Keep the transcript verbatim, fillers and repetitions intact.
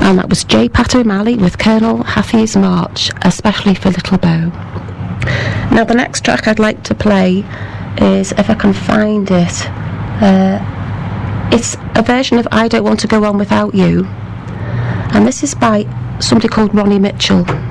and that was J. Pat O'Malley with Colonel Hathie's March, especially for Little Bo. Now the next track I'd like to play is, if I can find it, uh, it's a version of I Don't Want to Go On Without You, and this is by somebody called Ronnie Mitchell.